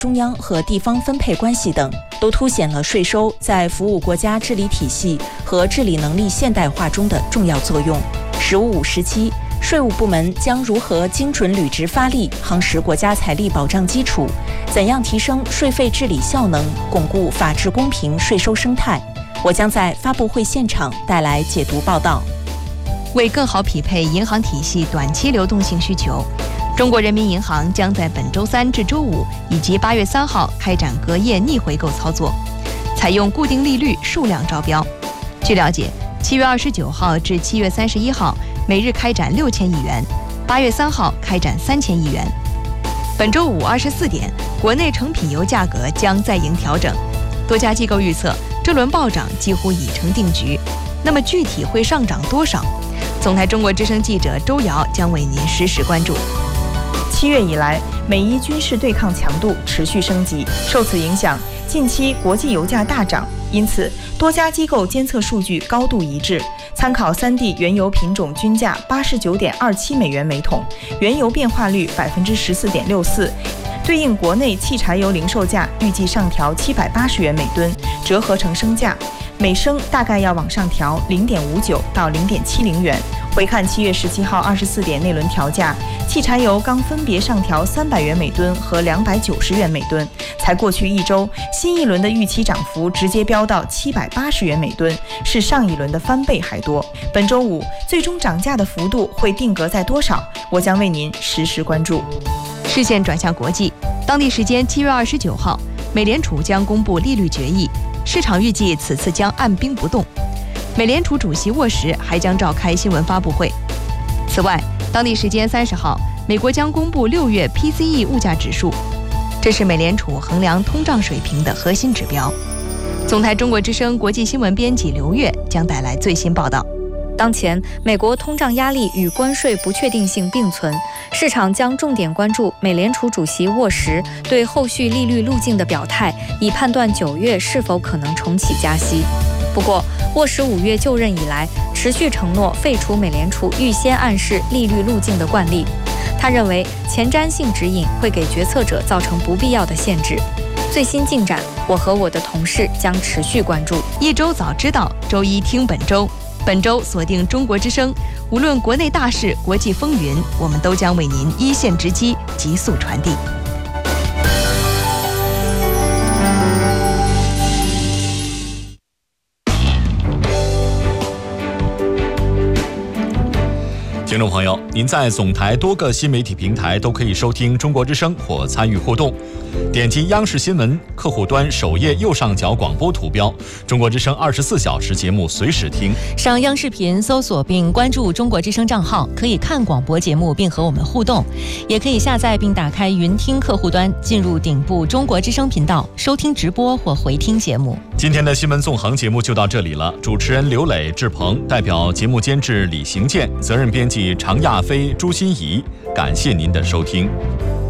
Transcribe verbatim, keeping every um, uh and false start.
中央和地方分配关系等，都凸显了税收在服务国家治理体系和治理能力现代化中的重要作用。十五五时期，税务部门将如何精准履职发力，夯实国家财力保障基础？怎样提升税费治理效能，巩固法治公平税收生态？我将在发布会现场带来解读报道。 为更好匹配银行体系短期流动性需求，中国人民银行将在本周三至周五以及八月三号开展隔夜逆回购操作，采用固定利率数量招标。据了解，七月二十九号至七月三十一号每日开展六千亿元，八月三号开展三千亿元。本周五二十四点，国内成品油价格将再迎调整，多家机构预测这轮暴涨几乎已成定局。那么具体会上涨多少？总台中国之声记者周瑶将为您实时关注。 七月以来，美伊军事对抗强度持续升级，受此影响，近期国际油价大涨，因此多家机构监测数据高度一致。参考三地原油品种均价八十九点二七美元每桶，原油变化率百分之十四点六四，对应国内汽柴油零售价预计上调七百八十元每吨，折合成升价，每升大概要往上调零点五九到零点七零元。回看七月十七号二十四点那轮调价，汽柴油刚分别上调三百元每吨和两百九十元每吨，才过去一周，新一轮的预期涨幅直接飙到七百八十元每吨，是上一轮的翻倍还多。本周五最终涨价的幅度会定格在多少？我将为您实时关注。 视线转向国际，当地时间七月二十九号，美联储将公布利率决议，市场预计此次将按兵不动。美联储主席沃什还将召开新闻发布会。此外，当地时间三十号，美国将公布六月 P C E 物价指数，这是美联储衡量通胀水平的核心指标。总台中国之声国际新闻编辑刘月将带来最新报道。 当前，美国通胀压力与关税不确定性并存，市场将重点关注美联储主席沃什对后续利率路径的表态，以判断九月是否可能重启加息。不过，沃什五月就任以来，持续承诺废除美联储预先暗示利率路径的惯例。他认为前瞻性指引会给决策者造成不必要的限制。最新进展，我和我的同事将持续关注。 一周早知道，周一听本周。本周锁定中国之声，无论国内大事、国际风云，我们都将为您一线直击，急速传递。 听众朋友，您在总台多个新媒体平台都可以收听中国之声或参与互动。点击央视新闻客户端首页右上角广播图标，中国之声二十四小时节目随时听。 上央视频搜索并关注中国之声账号，可以看广播节目并和我们互动，也可以下载并打开云听客户端，进入顶部中国之声频道收听直播或回听节目。 今天的新闻纵横节目就到这里了，主持人刘磊、志鹏，代表节目监制李行健，责任编辑常亚飞、朱心怡，感谢您的收听。